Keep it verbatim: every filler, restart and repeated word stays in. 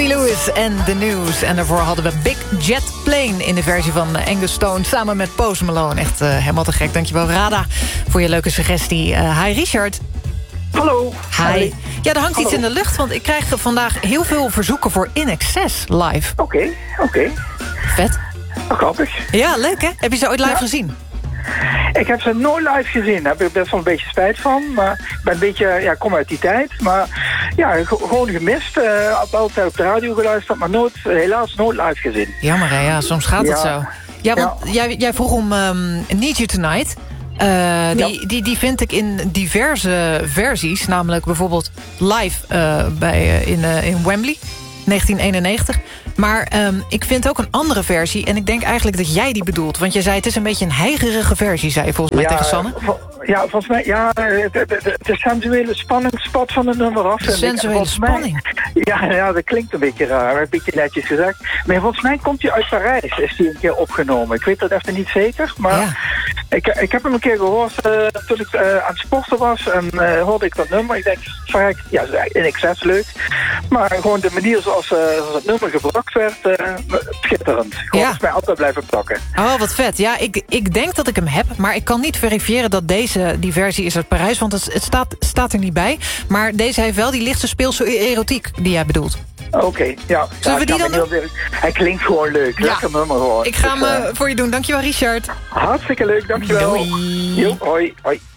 Huey Lewis en The News. En daarvoor hadden we Big Jet Plane in de versie van Angus Stone samen met Post Malone. Echt uh, helemaal te gek. Dankjewel, Rada, voor je leuke suggestie. Uh, hi, Richard. Hallo. Hi. Hi. Ja, er hangt Hallo. iets in de lucht, want ik krijg vandaag heel veel verzoeken voor In Excess live. Oké, okay, oké. Okay. Vet. Oh, grappig. Ja, leuk hè? Heb je ze ooit live ja. gezien? Ik heb ze nooit live gezien. Daar heb ik best wel een beetje spijt van. Maar ik ben een beetje, ja, kom uit die tijd. Maar ja, gewoon gemist. Uh, altijd op de radio geluisterd, maar nooit, helaas nooit live gezien. Jammer hè, ja, soms gaat het ja. zo. Ja, want ja. Jij, jij vroeg om um, Need You Tonight. Uh, die, ja. die, die vind ik in diverse versies. Namelijk bijvoorbeeld live uh, bij, uh, in, uh, in Wembley, negentien eenennegentig. Maar um, ik vind ook een andere versie. En ik denk eigenlijk dat jij die bedoelt. Want je zei het is een beetje een heigerige versie, zei je volgens mij ja, tegen Sanne. Ja, volgens mij, ja, de, de, de, de sensuele spanningspad van het nummer af. De sensuele spanning? Mij, ja, ja, dat klinkt een beetje raar, een beetje netjes gezegd. Maar volgens mij komt hij uit Parijs, is die een keer opgenomen. Ik weet dat even niet zeker, maar ja. ik, ik heb hem een keer gehoord uh, toen ik uh, aan het sporten was. En uh, hoorde ik dat nummer. Ik denk, verrek, ja, In Excess leuk. Maar gewoon de manier zoals, uh, zoals het nummer gebracht werd, uh, schitterend. Gewoon ja. mij altijd blijven plakken. Oh, wat vet. Ja, ik, ik denk dat ik hem heb, maar ik kan niet verifiëren dat deze die versie is uit Parijs, want het, het staat, staat er niet bij. Maar deze heeft wel die lichte speelse erotiek die jij bedoelt. Oké, okay, ja. Zullen ja, we die dan doen? Weer, hij klinkt gewoon leuk. Ja. Lekker nummer hoor. Ik ga dus, hem uh, uh, voor je doen. Dankjewel, Richard. Hartstikke leuk, dankjewel. Doei. Jo, hoi, hoi.